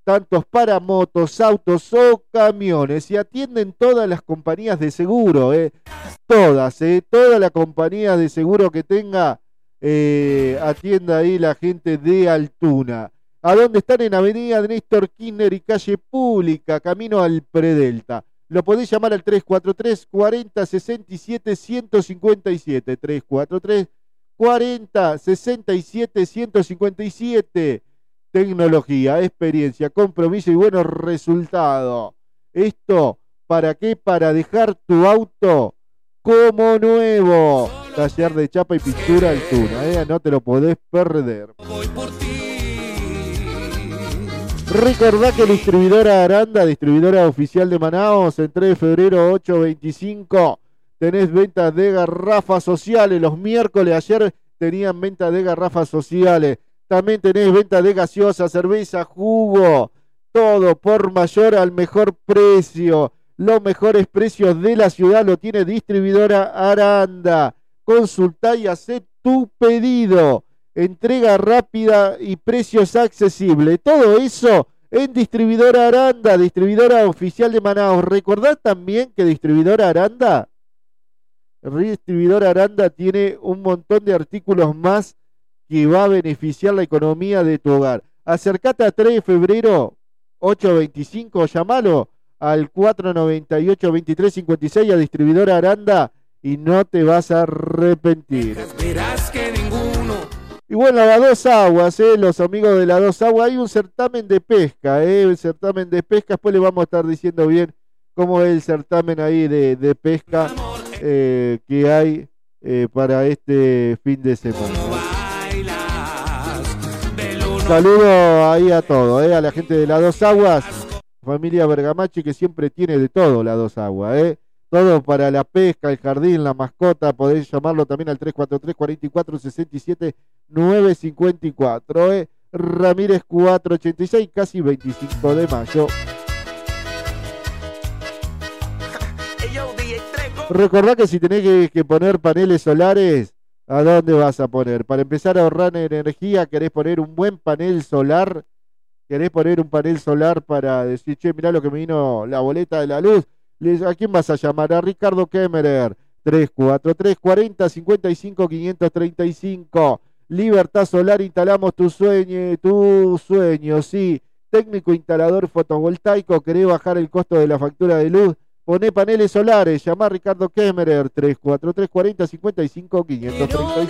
tantos para motos, autos o camiones. Y atienden todas las compañías de seguro, todas, toda la compañía de seguro que tenga, atienda ahí la gente de Altuna. ¿A dónde están? En Avenida Néstor Kirchner y Calle Pública, camino al Predelta. Lo podés llamar al 343 40 67 157, 343 40 67 157. Tecnología, experiencia, compromiso y buenos resultados. ¿Esto para qué? Para dejar tu auto como nuevo. Taller de chapa y pintura Altuna, no te lo podés perder. Recordá que distribuidora Aranda, distribuidora oficial de Manaos, en 3 de febrero 825, tenés venta de garrafas sociales. Los miércoles ayer tenían venta de garrafas sociales. También tenés venta de gaseosa, cerveza, jugo, todo por mayor al mejor precio. Los mejores precios de la ciudad lo tiene distribuidora Aranda. Consultá y hacé tu pedido. Entrega rápida y precios accesibles. Todo eso en distribuidora Aranda, distribuidora oficial de Manaos. Recordá también que distribuidora Aranda tiene un montón de artículos más que va a beneficiar la economía de tu hogar. Acercate a 3 de febrero 825, llamalo al 498-2356 a distribuidora Aranda y no te vas a arrepentir. Y bueno, la Dos Aguas, los amigos de la Dos Aguas, hay un certamen de pesca, un certamen de pesca. Después le vamos a estar diciendo bien cómo es el certamen ahí de pesca que hay para este fin de semana. Saludo ahí a todos, a la gente de la Dos Aguas, familia Bergamachi, que siempre tiene de todo la Dos Aguas, todo para la pesca, el jardín, la mascota. Podéis llamarlo también al 343 44 67 954, Ramírez 486, casi 25 de mayo. Recordá que si tenés que poner paneles solares, ¿a dónde vas a poner? Para empezar a ahorrar energía, ¿querés poner un buen panel solar? ¿Querés poner un panel solar para decir, che, mirá lo que me vino la boleta de la luz? ¿A quién vas a llamar? A Ricardo Kemmerer, 343 40 55 535. Libertad Solar, instalamos tu sueño, sí. Técnico instalador fotovoltaico, ¿querés bajar el costo de la factura de luz? Poné paneles solares, llamá a Ricardo Kemmerer, 343 40 55 535.